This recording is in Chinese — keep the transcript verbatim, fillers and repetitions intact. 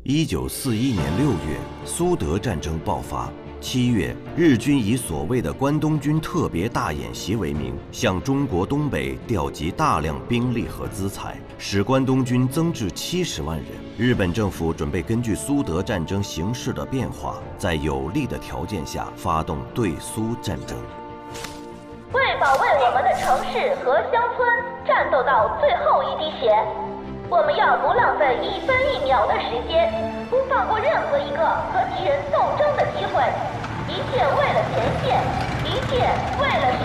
一九四一年六月，苏德战争爆发。七月，日军以所谓的关东军特别大演习为名，向中国东北调集大量兵力和资财，使关东军增至七十万人。日本政府准备根据苏德战争形势的变化，在有利的条件下发动对苏战争。 为保卫我们的城市和乡村，战斗到最后一滴血。我们要不浪费一分一秒的时间，不放过任何一个和敌人斗争的机会。一切为了前线，一切为了